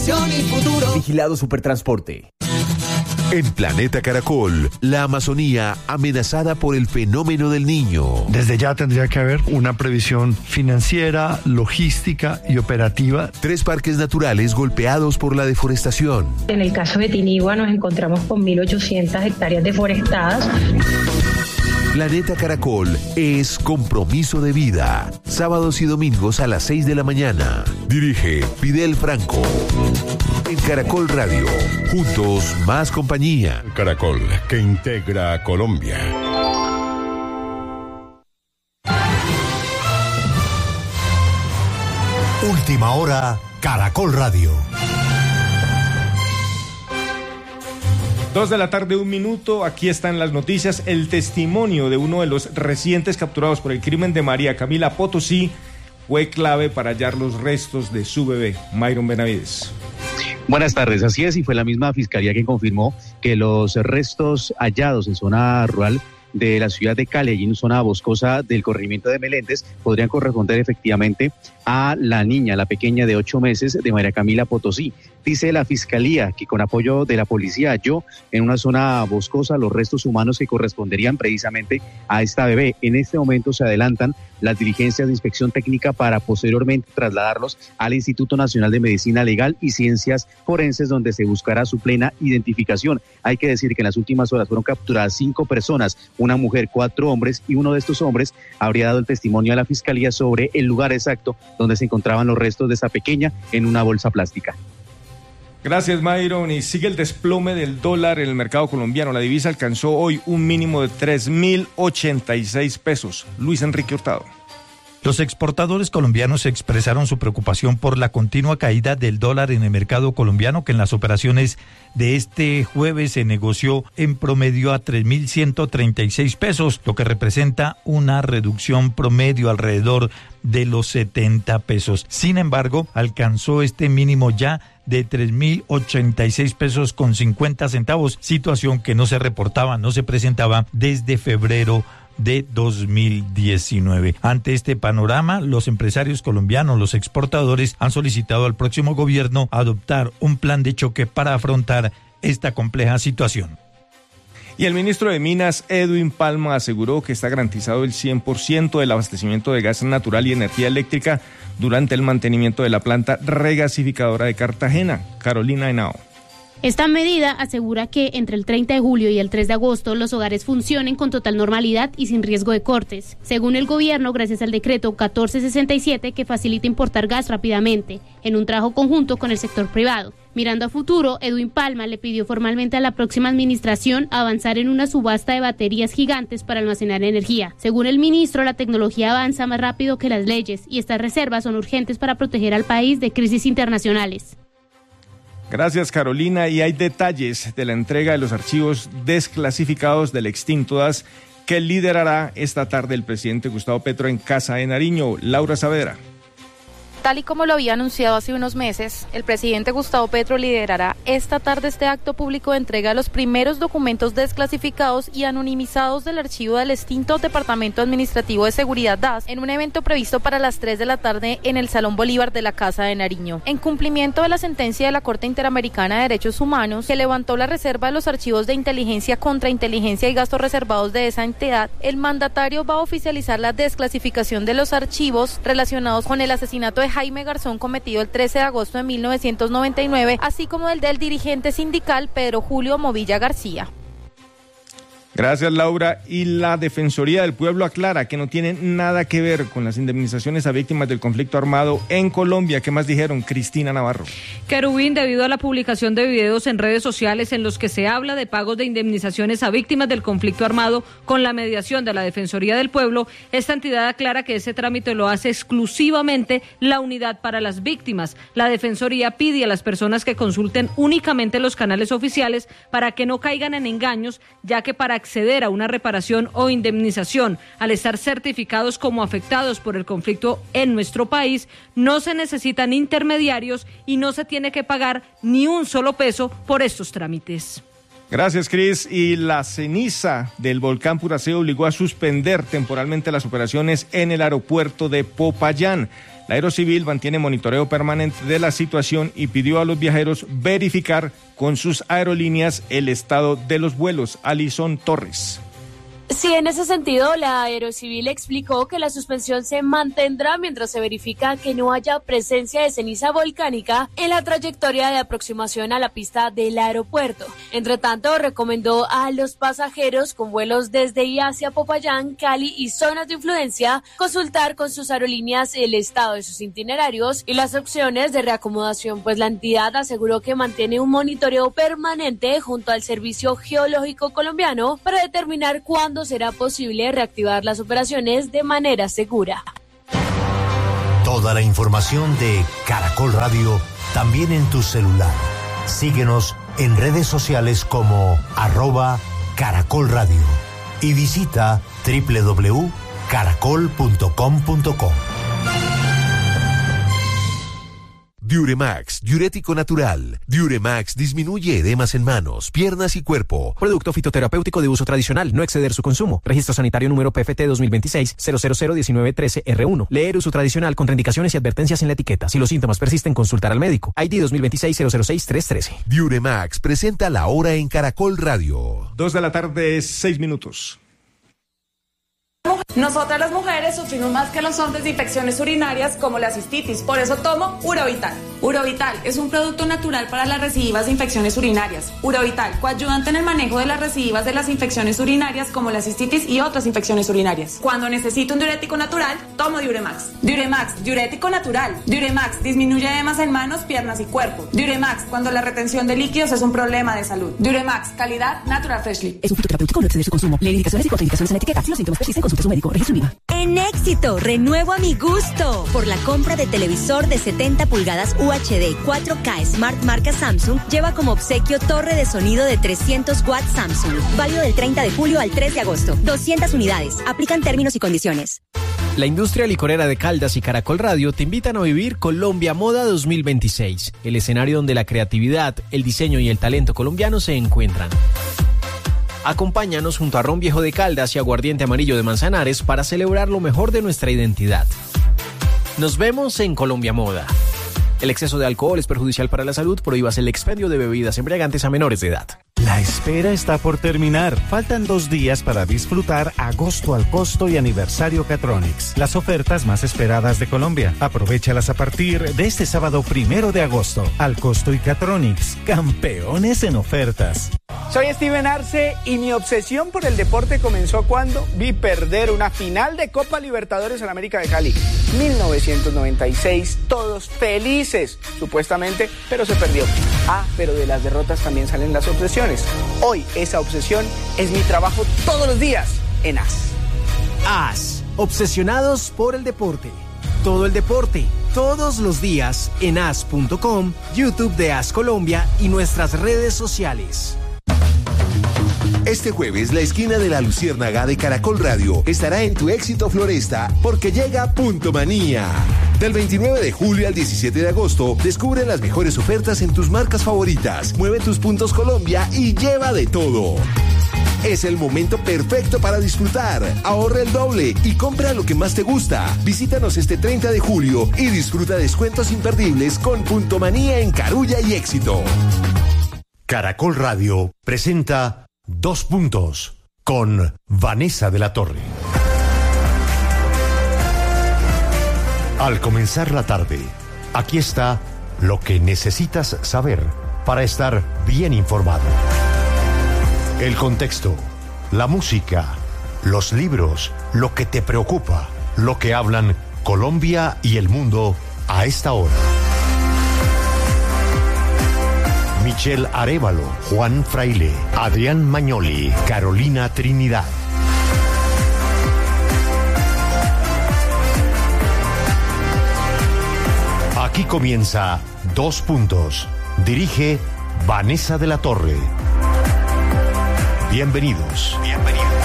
tradición y futuro. Vigilado Supertransporte. En Planeta Caracol, la Amazonía amenazada por el fenómeno del Niño. Desde ya tendría que haber una previsión financiera, logística y operativa. 3 parques naturales golpeados por la deforestación. En el caso de Tinigua nos encontramos con 1.800 hectáreas deforestadas. Planeta Caracol es compromiso de vida. Sábados y domingos a las 6 de la mañana. Dirige Fidel Franco. En Caracol Radio. Juntos, más compañía. Caracol, que integra a Colombia. Última hora, Caracol Radio. 2:01 p.m. Aquí están las noticias. El testimonio de uno de los recientes capturados por el crimen de María Camila Potosí fue clave para hallar los restos de su bebé. Myron Benavides. Buenas tardes, así es, y fue la misma fiscalía quien confirmó que los restos hallados en zona rural de la ciudad de Cali, allí en zona boscosa del corregimiento de Meléndez, podrían corresponder efectivamente a la niña, la pequeña de 8 meses de María Camila Potosí. Dice la fiscalía que con apoyo de la policía halló en una zona boscosa los restos humanos que corresponderían precisamente a esta bebé. En este momento se adelantan las diligencias de inspección técnica para posteriormente trasladarlos al Instituto Nacional de Medicina Legal y Ciencias Forenses, donde se buscará su plena identificación. Hay que decir que en las últimas horas fueron capturadas 5 personas, una mujer, 4 hombres, y uno de estos hombres habría dado el testimonio a la fiscalía sobre el lugar exacto donde se encontraban los restos de esta pequeña en una bolsa plástica. Gracias, Myron. Y sigue el desplome del dólar en el mercado colombiano. La divisa alcanzó hoy un mínimo de 3.086 pesos. Luis Enrique Hurtado. Los exportadores colombianos expresaron su preocupación por la continua caída del dólar en el mercado colombiano, que en las operaciones de este jueves se negoció en promedio a 3.136 pesos, lo que representa una reducción promedio alrededor de los 70 pesos. Sin embargo, alcanzó este mínimo ya de 3.086 pesos con 50 centavos, situación que no se presentaba desde febrero de 2019. Ante este panorama, los empresarios colombianos, los exportadores, han solicitado al próximo gobierno adoptar un plan de choque para afrontar esta compleja situación. Y el ministro de Minas, Edwin Palma, aseguró que está garantizado el 100% del abastecimiento de gas natural y energía eléctrica durante el mantenimiento de la planta regasificadora de Cartagena. Carolina Henao. Esta medida asegura que entre el 30 de julio y el 3 de agosto los hogares funcionen con total normalidad y sin riesgo de cortes. Según el gobierno, gracias al decreto 1467 que facilita importar gas rápidamente, en un trabajo conjunto con el sector privado. Mirando a futuro, Edwin Palma le pidió formalmente a la próxima administración avanzar en una subasta de baterías gigantes para almacenar energía. Según el ministro, la tecnología avanza más rápido que las leyes y estas reservas son urgentes para proteger al país de crisis internacionales. Gracias, Carolina. Y hay detalles de la entrega de los archivos desclasificados del extinto DAS que liderará esta tarde el presidente Gustavo Petro en Casa de Nariño. Laura Saavedra. Tal y como lo había anunciado hace unos meses, el presidente Gustavo Petro liderará esta tarde este acto público de entrega de los primeros documentos desclasificados y anonimizados del archivo del extinto Departamento Administrativo de Seguridad DAS, en un evento previsto para las 3 de la tarde en el Salón Bolívar de la Casa de Nariño. En cumplimiento de la sentencia de la Corte Interamericana de Derechos Humanos, que levantó la reserva de los archivos de inteligencia, contrainteligencia y gastos reservados de esa entidad, el mandatario va a oficializar la desclasificación de los archivos relacionados con el asesinato de Jaime Garzón cometido el 13 de agosto de 1999, así como el del dirigente sindical Pedro Julio Movilla García. Gracias, Laura. Y la Defensoría del Pueblo aclara que no tiene nada que ver con las indemnizaciones a víctimas del conflicto armado en Colombia. ¿Qué más dijeron? Cristina Navarro. Querubín, debido a la publicación de videos en redes sociales en los que se habla de pagos de indemnizaciones a víctimas del conflicto armado con la mediación de la Defensoría del Pueblo, esta entidad aclara que ese trámite lo hace exclusivamente la Unidad para las Víctimas. La Defensoría pide a las personas que consulten únicamente los canales oficiales para que no caigan en engaños, ya que para acceder a una reparación o indemnización, al estar certificados como afectados por el conflicto en nuestro país, no se necesitan intermediarios y no se tiene que pagar ni un solo peso por estos trámites. Gracias, Cris. Y la ceniza del volcán Puracé obligó a suspender temporalmente las operaciones en el aeropuerto de Popayán. La Aerocivil mantiene monitoreo permanente de la situación y pidió a los viajeros verificar con sus aerolíneas el estado de los vuelos. Alison Torres. Sí, en ese sentido, la Aerocivil explicó que la suspensión se mantendrá mientras se verifica que no haya presencia de ceniza volcánica en la trayectoria de aproximación a la pista del aeropuerto. Entre tanto, recomendó a los pasajeros con vuelos desde y hacia Popayán, Cali y zonas de influencia consultar con sus aerolíneas el estado de sus itinerarios y las opciones de reacomodación, pues la entidad aseguró que mantiene un monitoreo permanente junto al Servicio Geológico Colombiano para determinar cuándo será posible reactivar las operaciones de manera segura. Toda la información de Caracol Radio también en tu celular. Síguenos en redes sociales como @Caracol Radio y visita www.caracol.com.co. Diuremax, diurético natural. Diuremax disminuye edemas en manos, piernas y cuerpo. Producto fitoterapéutico de uso tradicional, no exceder su consumo. Registro sanitario número PFT 2026-0001913-R1. Leer uso tradicional, contraindicaciones y advertencias en la etiqueta. Si los síntomas persisten, consultar al médico. ID 2026-006-313. Diuremax presenta La Hora en Caracol Radio. 2:06 p.m. Nosotras las mujeres sufrimos más que los hombres de infecciones urinarias como la cistitis, por eso tomo Urovital. Urovital es un producto natural para las recidivas de infecciones urinarias. Urovital, coadyuvante en el manejo de las recidivas de las infecciones urinarias como la cistitis y otras infecciones urinarias. Cuando necesito un diurético natural, tomo Diuremax. Diuremax, diurético natural. Diuremax, disminuye edemas en manos, piernas y cuerpo. Diuremax, cuando la retención de líquidos es un problema de salud. Diuremax, calidad Natural Freshly. Es un fitoterapéutico, no exceder su consumo. Lee indicaciones y contraindicaciones en la etiqueta. Si los síntomas persisten, consulte a su médico. Registro IVA. En Éxito, renuevo a mi gusto. Por la compra de televisor de 70 pulgadas UHD 4K Smart marca Samsung, lleva como obsequio torre de sonido de 300 watts Samsung. Válido del 30 de julio al 3 de agosto. 200 unidades. Aplican términos y condiciones. La industria licorera de Caldas y Caracol Radio te invitan a vivir Colombia Moda 2026, el escenario donde la creatividad, el diseño y el talento colombiano se encuentran. Acompáñanos junto a Ron Viejo de Caldas y Aguardiente Amarillo de Manzanares para celebrar lo mejor de nuestra identidad. Nos vemos en Colombia Moda. El exceso de alcohol es perjudicial para la salud. Prohíbas el expendio de bebidas embriagantes a menores de edad. La espera está por terminar. Faltan 2 días para disfrutar Agosto al Costo y Aniversario Catronics, las ofertas más esperadas de Colombia. Aprovéchalas a partir de este sábado 1 de agosto. Al Costo y Catronics, campeones en ofertas. Soy Steven Arce y mi obsesión por el deporte comenzó cuando vi perder una final de Copa Libertadores en América de Cali. 1996, todos felices, supuestamente, pero se perdió. Pero de las derrotas también salen las obsesiones. Hoy esa obsesión es mi trabajo todos los días en AS. AS, obsesionados por el deporte. Todo el deporte, todos los días en as.com, YouTube de AS Colombia y nuestras redes sociales. Este jueves, la esquina de la Luciérnaga de Caracol Radio estará en tu Éxito Floresta porque llega Punto Manía. Del 29 de julio al 17 de agosto, descubre las mejores ofertas en tus marcas favoritas. Mueve tus puntos Colombia y lleva de todo. Es el momento perfecto para disfrutar. Ahorra el doble y compra lo que más te gusta. Visítanos este 30 de julio y disfruta descuentos imperdibles con Punto Manía en Carulla y Éxito. Caracol Radio presenta 2 puntos con Vanessa de la Torre. Al comenzar la tarde, aquí está lo que necesitas saber para estar bien informado. El contexto, la música, los libros, lo que te preocupa, lo que hablan Colombia y el mundo a esta hora. Michelle Arévalo, Juan Fraile, Adrián Mañoli, Carolina Trinidad. Aquí comienza 2 puntos. Dirige Vanessa de la Torre. Bienvenidos.